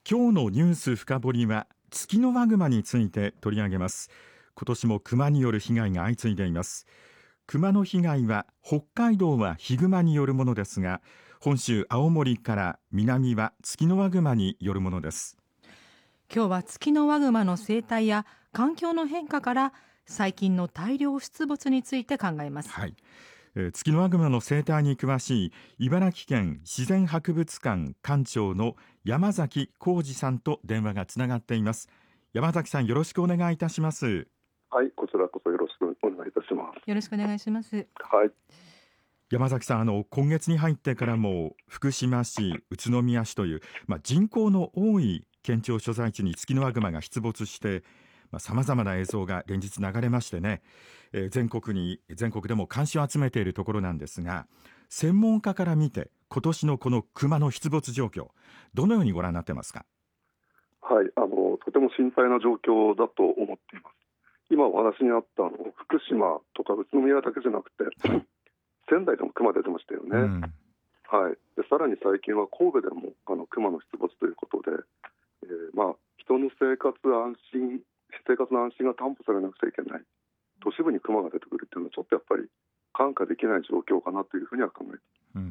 今日のニュース深掘りはツキノワグマについて取り上げます。今年もクマによる被害が相次いでいます。クマの被害は北海道はヒグマによるものですが、本州青森から南はツキノワグマによるものです。 今日はツキノワグマの生態や環境の変化から最近の大量出没について考えます。 はい。ツキノワグマの生態に詳しい茨城県自然博物館館長の山崎浩二さんと電話がつながっています。山崎さん、よろしくお願いいたします。 はい、こちらこそよろしくお願いいたします。 よろしくお願いします。 はい。 山崎さん、今月に入ってからも福島市、宇都宮市という、人口の多い県庁所在地にツキノワグマが出没してさまざまな映像が連日流れましてね、全国でも関心を集めているところなんですが、専門家から見て今年のこのクマの出没状況、どのようにご覧になってますか？ はい、とても心配な状況だと思っています。今お話にあった福島とか宇都宮だけじゃなくて仙台でもクマ出てましたよね。はい。でさらに最近は神戸でもクマの出没ということで、人の生活の安心が担保されなくちゃいけない、都市部にクマが出てくるっていうのはちょっとやっぱり看過できない状況かなというふうには考えてい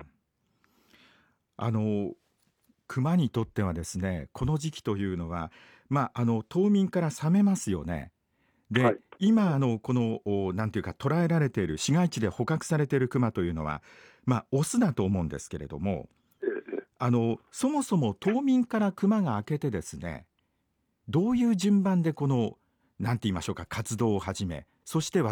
ます。 クマにとってはですね、この時期というのは、冬眠から覚めますよね。で、はい、今このなんていうか捉えられている市街地で捕獲されているクマというのは、オスだと思うんですけれども、そもそも冬眠からクマが明けてですね、どういう順番でなんて言いましょうか、活動を始め、そして